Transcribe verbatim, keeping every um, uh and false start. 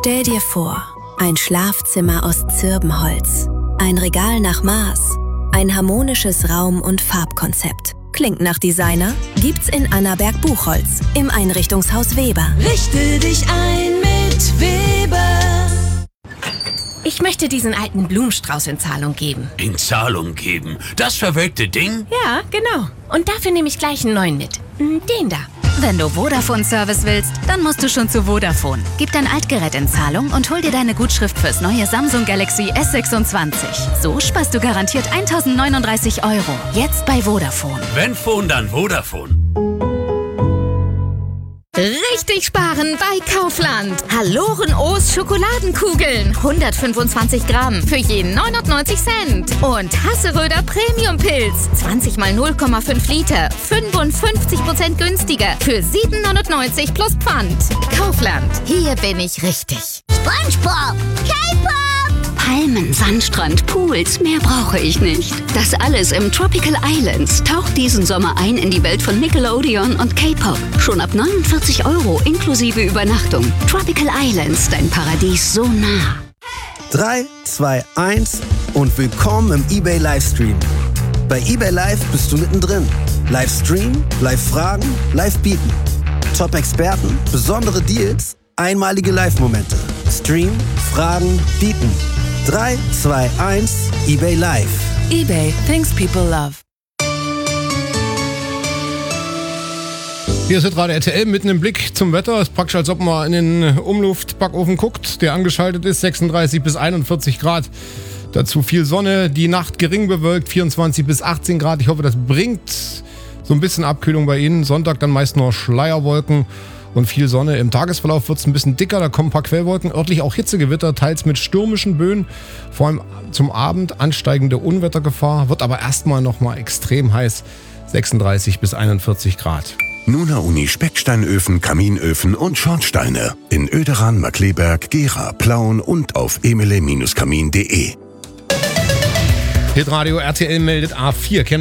Stell dir vor, ein Schlafzimmer aus Zirbenholz, ein Regal nach Maß, ein harmonisches Raum- und Farbkonzept. Klingt nach Designer? Gibt's in Annaberg Buchholz im Einrichtungshaus Weber. Richte dich ein mit Weber. Ich möchte diesen alten Blumenstrauß in Zahlung geben. In Zahlung geben? Das verwelkte Ding? Ja, genau. Und dafür nehme ich gleich einen neuen mit. Den da. Wenn du Vodafone-Service willst, dann musst du schon zu Vodafone. Gib dein Altgerät in Zahlung und hol dir deine Gutschrift fürs neue Samsung Galaxy S sechsundzwanzig. So sparst du garantiert eintausendneununddreißig Euro. Jetzt bei Vodafone. Wenn Phone, dann Vodafone. Richtig sparen bei Kaufland. Haloren O's Schokoladenkugeln. hundertfünfundzwanzig Gramm für jeden neunundneunzig Cent. Und Hasseröder Premium Pilz. zwanzig mal null Komma fünf Liter. fünfundfünfzig Prozent günstiger. Für sieben neunundneunzig plus Pfand. Kaufland. Hier bin ich richtig. SpongeBob. K-Pop. Palmen, Sandstrand, Pools, mehr brauche ich nicht. Das alles im Tropical Islands. Taucht diesen Sommer ein in die Welt von Nickelodeon und K-Pop. Schon ab neunundvierzig Euro inklusive Übernachtung. Tropical Islands, dein Paradies so nah. drei, zwei, eins und willkommen im eBay Livestream. Bei eBay Live bist du mittendrin. Livestream, Live-Fragen, Live-Bieten. Top-Experten, besondere Deals, einmalige Live-Momente. Stream, Fragen, Bieten. drei, zwei, eins, eBay Live. eBay, things people love. Hier ist jetzt gerade R T L mitten im Blick zum Wetter. Es ist praktisch, als ob man in den Umluftbackofen guckt, der angeschaltet ist. sechsunddreißig bis einundvierzig Grad. Dazu viel Sonne. Die Nacht gering bewölkt, vierundzwanzig bis achtzehn Grad. Ich hoffe, das bringt so ein bisschen Abkühlung bei Ihnen. Sonntag dann meist nur Schleierwolken und viel Sonne. Im Tagesverlauf wird es ein bisschen dicker, da kommen ein paar Quellwolken. Örtlich auch Hitzegewitter, teils mit stürmischen Böen. Vor allem zum Abend ansteigende Unwettergefahr. Wird aber erstmal nochmal extrem heiß. sechsunddreißig bis einundvierzig Grad. Nuna Uni Specksteinöfen, Kaminöfen und Schornsteine. In Oederan, Markleberg, Gera, Plauen und auf emele Kamin punkt de. Hitradio R T L meldet A vier.